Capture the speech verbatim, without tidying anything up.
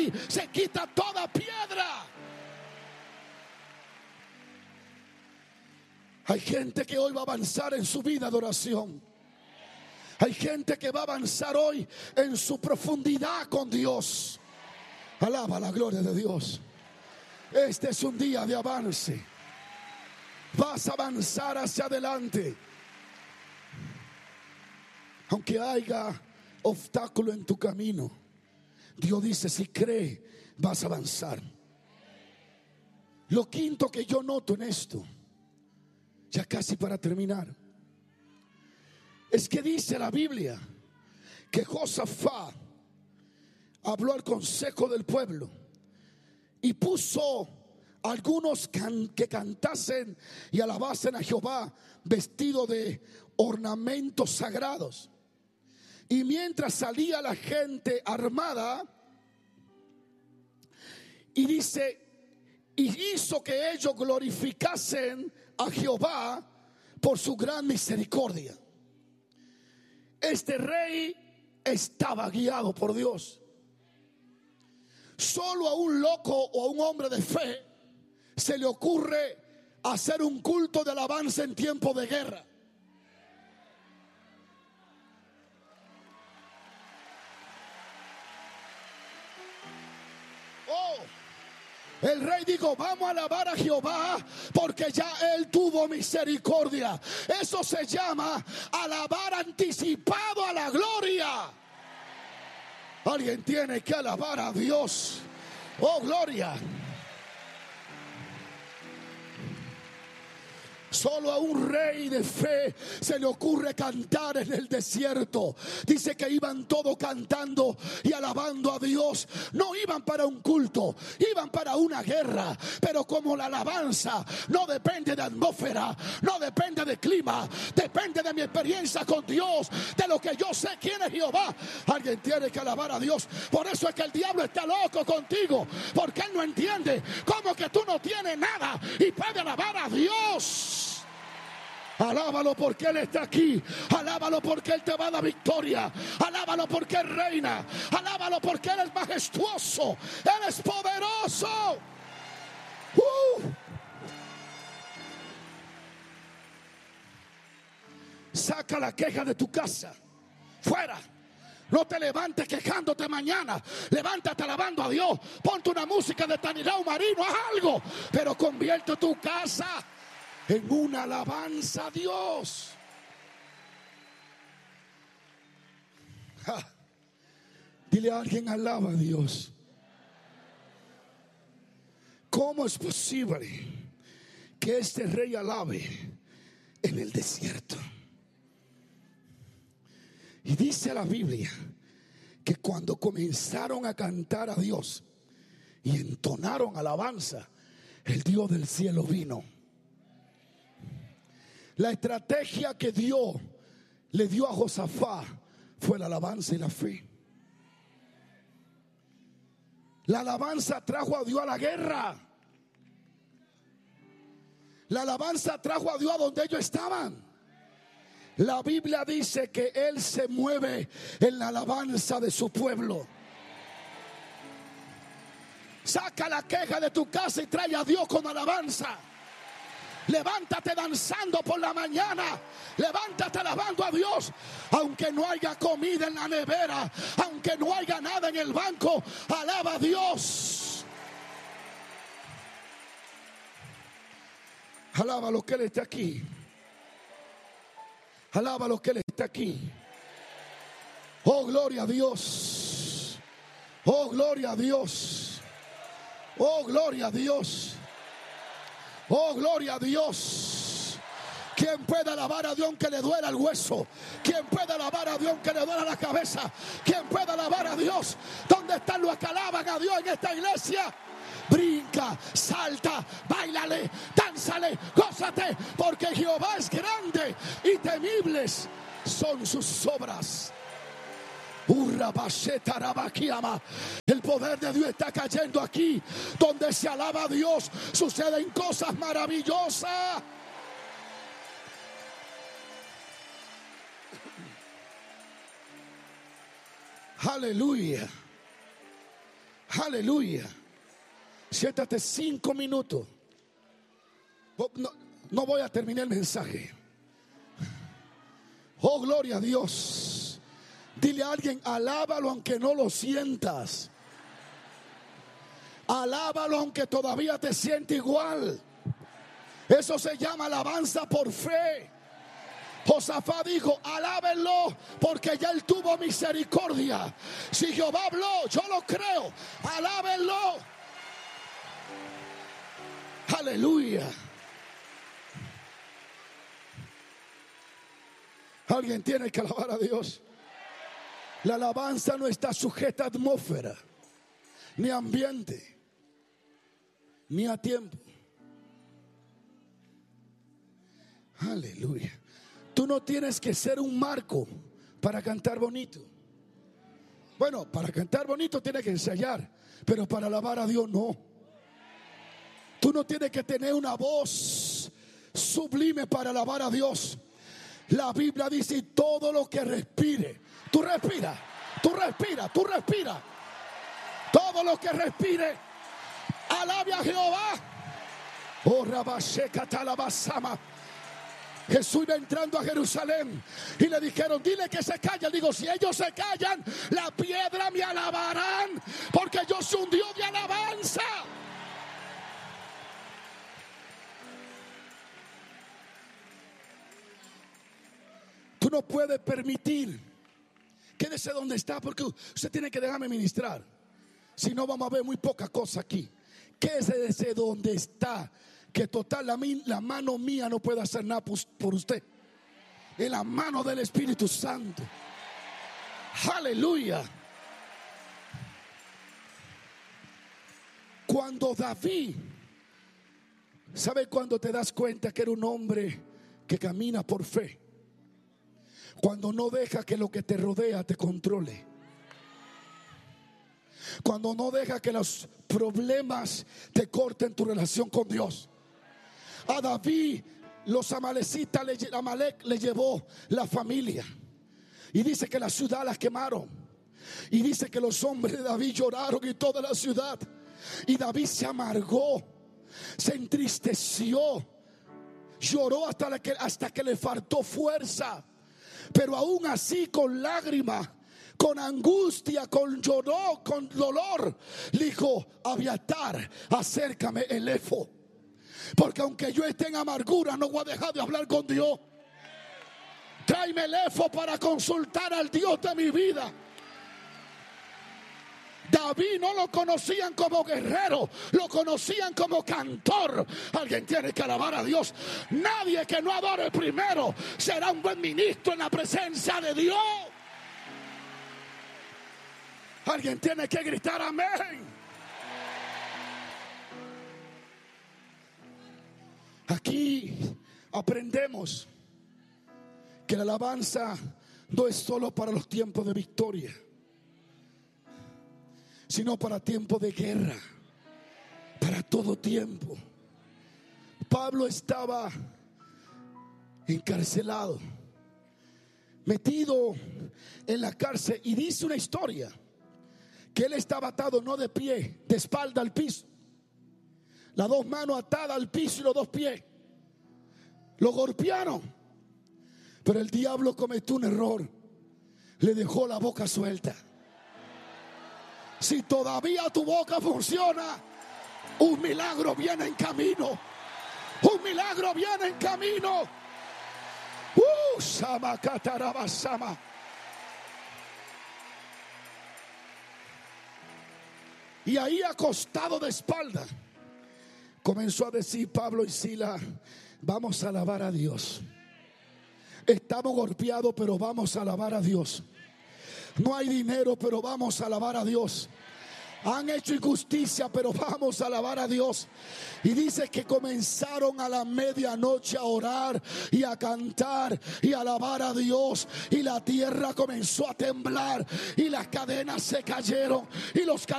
se quita toda piedra. Hay gente que hoy va a avanzar en su vida de oración. Hay gente que va a avanzar hoy en su profundidad con Dios. Alaba la gloria de Dios. Este es un día de avance. Vas a avanzar hacia adelante. Aunque haya obstáculo en tu camino, Dios dice, si cree, vas a avanzar. Lo quinto que yo noto en esto, ya casi para terminar, es que dice la Biblia que Josafat habló al consejo del pueblo y puso a algunos can, que cantasen y alabasen a Jehová vestidos de ornamentos sagrados. Y mientras salía la gente armada, y dice, y hizo que ellos glorificasen a Jehová por su gran misericordia. Este rey estaba guiado por Dios. Solo a un loco o a un hombre de fe se le ocurre hacer un culto de alabanza en tiempo de guerra. El rey dijo, vamos a alabar a Jehová porque ya él tuvo misericordia. Eso se llama alabar anticipado a la gloria. Alguien tiene que alabar a Dios. Oh, gloria. Solo a un rey de fe se le ocurre cantar en el desierto. Dice que iban todos cantando y alabando a Dios. No iban para un culto, iban para una guerra. Pero como la alabanza no depende de atmósfera, no depende de clima, depende de mi experiencia con Dios, de lo que yo sé quién es Jehová. Alguien tiene que alabar a Dios. Por eso es que el diablo está loco contigo, porque él no entiende cómo que tú no tienes nada y puedes alabar a Dios. Alábalo porque Él está aquí. Alábalo porque Él te va a dar victoria. Alábalo porque Él reina. Alábalo porque Él es majestuoso. Él es poderoso. Uh. Saca la queja de tu casa. Fuera. No te levantes quejándote mañana. Levántate alabando a Dios. Ponte una música de Tanirao Marino. Haz algo. Pero convierte tu casa en una alabanza a Dios. Ja. Dile a alguien, alaba a Dios. ¿Cómo es posible que este rey alabe en el desierto? Y dice la Biblia que cuando comenzaron a cantar a Dios y entonaron alabanza, el Dios del cielo vino. La estrategia que Dios le dio a Josafat fue la alabanza y la fe. La alabanza trajo a Dios a la guerra. La alabanza trajo a Dios a donde ellos estaban. La Biblia dice que Él se mueve en la alabanza de su pueblo. Saca la queja de tu casa y trae a Dios con alabanza. Levántate danzando por la mañana. Levántate alabando a Dios. Aunque no haya comida en la nevera, aunque no haya nada en el banco, alaba a Dios. Alaba lo que Él está aquí. Alaba lo que Él está aquí. Oh, gloria a Dios. Oh, gloria a Dios. Oh, gloria a Dios. Oh, gloria a Dios. ¿Quién puede alabar a Dios aunque le duela el hueso? ¿Quién puede alabar a Dios aunque le duela la cabeza? ¿Quién puede alabar a Dios? ¿Dónde están los que alaban a Dios en esta iglesia? Brinca, salta, báilale, dánzale, gózate, porque Jehová es grande y temibles son sus obras. El poder de Dios está cayendo aquí. Donde se alaba a Dios suceden cosas maravillosas. Aleluya. Aleluya. Siéntate cinco minutos. No, no voy a terminar el mensaje. Oh, gloria a Dios. Dile a alguien, alábalo aunque no lo sientas. Alábalo aunque todavía te siente igual. Eso se llama alabanza por fe. Josafat dijo, alábenlo porque ya él tuvo misericordia. Si Jehová habló, yo lo creo. Alábenlo. Aleluya. Alguien tiene que alabar a Dios. La alabanza no está sujeta a atmósfera, ni a ambiente, ni a tiempo. Aleluya. Tú no tienes que ser un Marco para cantar bonito. Bueno, para cantar bonito tienes que ensayar, pero para alabar a Dios no. Tú no tienes que tener una voz sublime para alabar a Dios. La Biblia dice, todo lo que respire. Tú respira, tú respira, tú respira. Todo lo que respire, alabe a Jehová. Oh, Rabasheka Talabasama. Jesús iba entrando a Jerusalén y le dijeron, dile que se callen. Digo, si ellos se callan, la piedra me alabarán, porque yo soy un Dios de alabanza. Tú no puedes permitir. Quédese donde está, porque usted tiene que dejarme ministrar. Si no, vamos a ver muy poca cosa aquí. Quédese donde está. Que total la, la mano mía no puede hacer nada por, por usted. En la mano del Espíritu Santo. Aleluya. Cuando David, ¿sabe cuando te das cuenta que era un hombre que camina por fe? Cuando no deja que lo que te rodea te controle. Cuando no deja que los problemas te corten tu relación con Dios. A David, los amalecitas, Amalek le llevó la familia. Y dice que la ciudad la quemaron. Y dice que los hombres de David lloraron y toda la ciudad. Y David se amargó, se entristeció, lloró hasta, la que, hasta que le faltó fuerza. Pero aún así, con lágrimas, con angustia, con lloró, con dolor, le dijo, Abiatar, acércame el éfod. Porque aunque yo esté en amargura, no voy a dejar de hablar con Dios. Tráeme el éfod para consultar al Dios de mi vida. David no lo conocían como guerrero, lo conocían como cantor. Alguien tiene que alabar a Dios. Nadie que no adore primero será un buen ministro en la presencia de Dios. Alguien tiene que gritar amén. Aquí aprendemos que la alabanza no es solo para los tiempos de victoria, sino para tiempos de guerra, para todo tiempo. Pablo estaba encarcelado, metido en la cárcel, y dice una historia que él estaba atado no de pie, de espalda al piso, las dos manos atadas al piso y los dos pies. Lo golpearon, pero el diablo cometió un error, le dejó la boca suelta. Si todavía tu boca funciona, un milagro viene en camino. Un milagro viene en camino. Uh, sama catarabasama. Y ahí, acostado de espalda, comenzó a decir Pablo y Silas, vamos a alabar a Dios. Estamos golpeados, pero vamos a alabar a Dios. No hay dinero, pero vamos a alabar a Dios. Han hecho injusticia, pero vamos a alabar a Dios. Y dice que comenzaron a la medianoche a orar y a cantar y a alabar a Dios. Y la tierra comenzó a temblar y las cadenas se cayeron y los